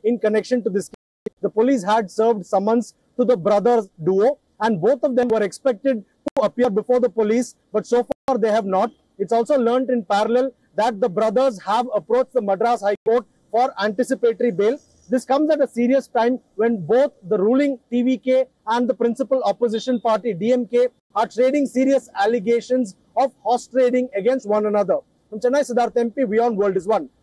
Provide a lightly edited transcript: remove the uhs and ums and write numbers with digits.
in connection to this case. The police had served summons to the brothers duo, and both of them were expected to appear before the police, but so far they have not. It's also learnt in parallel that the brothers have approached the Madras High Court for anticipatory bail. This comes at a serious time when both the ruling TVK and the principal opposition party DMK are trading serious allegations of horse trading against one another. From Chennai, Siddharth MP, WION World is One.